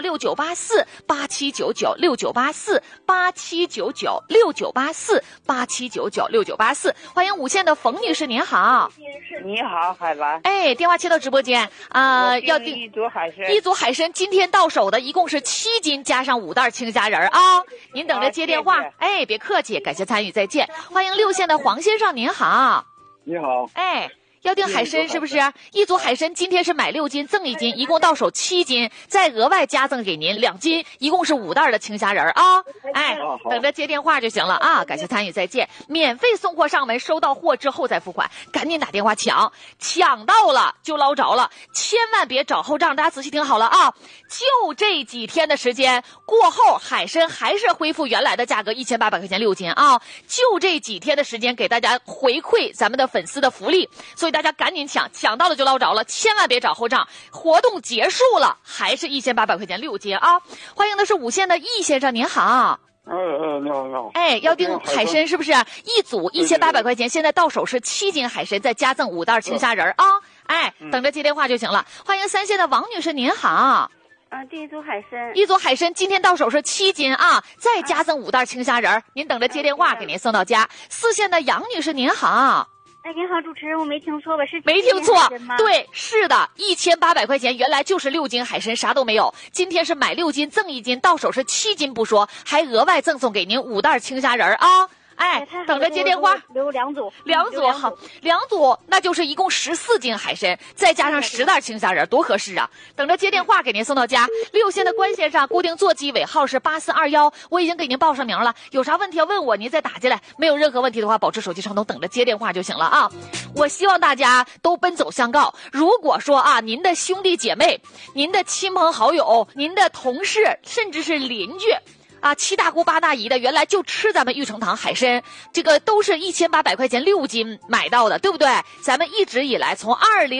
87996984，87996984，欢迎无线的冯女士，您好。 你好，海兰。 哎，电话切到直播间要订一组海参。 一组海参今天到手的一共是7斤，加上5袋青虾仁啊。您等着接电话。 谢谢。 哎，别客气，感谢参与，再见。欢迎6线的黄先生，您好。 你好。 哎。要订海参是不是？一组海参今天是买6斤赠1斤，一共到手7斤，再额外加赠给您2斤，一共是5袋的青虾仁啊！哎，等着接电话就行了啊！感谢参与，再见。免费送货上门，收到货之后再付款，赶紧打电话抢到了就捞着了，千万别找后账。大家仔细听好了啊！就这几天的时间过后，海参还是恢复原来的价格，1800块钱6斤啊！就这几天的时间，给大家回馈咱们的粉丝的福利，所以大家赶紧抢到了就捞着了，千万别找后账。活动结束了，还是1800块钱6斤啊！欢迎的是无线的易先生，您好。 你好。 哎，要订海参是不是？一组1800块钱，现在到手是7斤海参，再加赠5袋青虾仁啊！哎，等着接电话就行了。欢迎3线的王女士，您好。 第一组海参， 一组海参今天到手是7斤啊，再加赠5袋青虾仁，您等着接电话给您送到家。4线的杨女士，您好。 哎，您好，主持人，我没听错吧？是没听错，对，是的，1800块钱，原来就是6斤海参，啥都没有。今天是买6斤赠1斤，到手是7斤不说，还额外赠送给您5袋青虾仁啊！哎，等着接电话。 留2组 ，2组好，2组那就是一共14斤海参，再加上10袋青虾仁，多合适啊！等着接电话给您送到家。6线的关先生，固定座机尾号是8421，我已经给您报上名了，有啥问题要问我，您再打进来。没有任何问题的话，保持手机畅通，等着接电话就行了啊！我希望大家都奔走相告。如果说您的兄弟姐妹、您的亲朋好友、您的同事，甚至是邻居。7大姑八大姨的，原来就吃咱们玉成堂海参，这个都是1800块钱6斤买到的，对不对？咱们一直以来从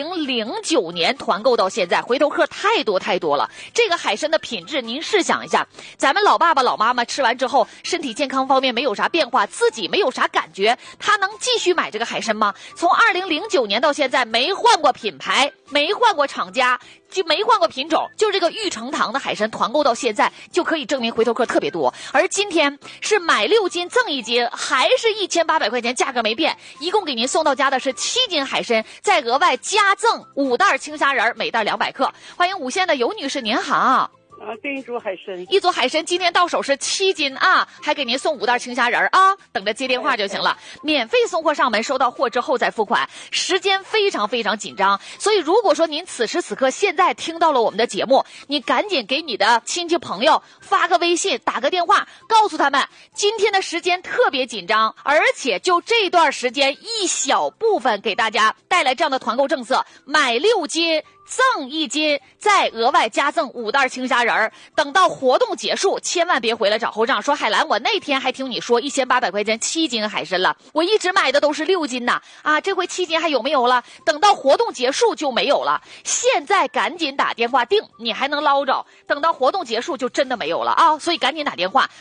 2009年团购到现在，回头客太多了。这个海参的品质，您试想一下，咱们老爸爸老妈妈吃完之后，身体健康方面没有啥变化，自己没有啥感觉，他能继续买这个海参吗？从2009年到现在，没换过品牌，没换过厂家，就没换过品种，就这个玉成堂的海参团购到现在，就可以证明回头客特别多。而今天是买6斤赠1斤，还是1800块钱，价格没变，一共给您送到家的是7斤海参，再额外加赠5袋青虾仁，每袋200克。欢迎无线的尤女士，您好。 订一组海参， 一组海参今天到手是7斤啊，还给您送5袋青虾仁啊，等着接电话就行了。免费送货上门，收到货之后再付款，时间非常紧张，所以如果说您此时此刻现在听到了我们的节目，你赶紧给你的亲戚朋友发个微信，打个电话，告诉他们今天的时间特别紧张，而且就这段时间一小部分给大家带来这样的团购政策，买6斤赠1斤，再额外加赠5袋青虾仁。等到活动结束，千万别回来找后账，说海兰，我那天还听你说1800块钱7斤海参了，我一直买的都是6斤呐，这回7斤还有没有了？等到活动结束就没有了。现在赶紧打电话订，你还能捞着，等到活动结束就真的没有了啊！所以赶紧打电话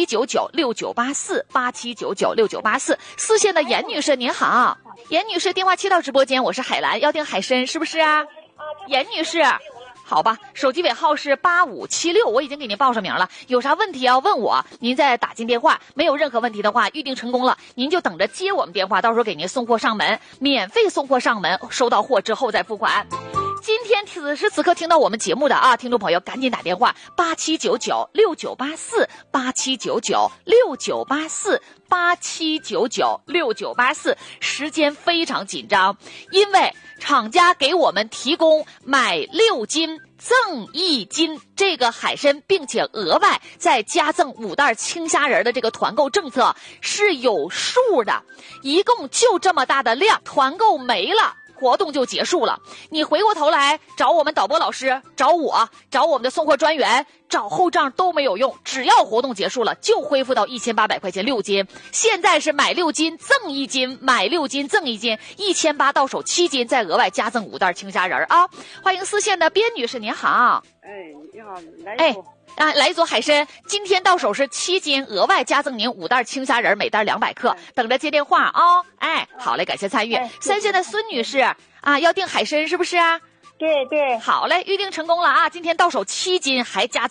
87996984，87996984。4线的严女士您好，严女士电话切到直播间，我是海兰，要订海参是不是啊？严女士，好吧，手机尾号是8576，我已经给您报上名了，有啥问题要问我，您再打进电话，没有任何问题的话，预定成功了，您就等着接我们电话，到时候给您送货上门，免费送货上门，收到货之后再付款。今天此时此刻听到我们节目的听众朋友，赶紧打电话87996984，87996984，87996984，时间非常紧张，因为厂家给我们提供买6斤赠1斤这个海参，并且额外再加赠5袋青虾仁的这个团购政策是有数的，一共就这么大的量，团购没了，活动就结束了。你回过头来找我们导播老师，找我，找我们的送货专员，找后账都没有用，只要活动结束了就恢复到1800块钱6斤。现在是买6斤赠1斤，买6斤赠1斤，1800到手7斤，再额外加赠5袋青虾仁啊！欢迎4线的边女士您好。 你好，来来一组海参，今天到手是7斤，额外加赠您5袋青虾仁，每袋200克，等着接电话啊！好嘞，感谢参与。3线的孙女士要订海参是不是啊？ 对， 好嘞，预定成功了啊！今天到手7斤，还加赠